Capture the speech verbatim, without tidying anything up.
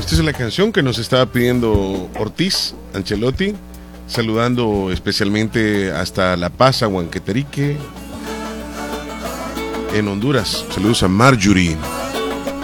Esta es la canción que nos estaba pidiendo Ortiz Ancelotti, saludando especialmente hasta La Paz, a Huanqueterique, en Honduras. Saludos a Marjorie.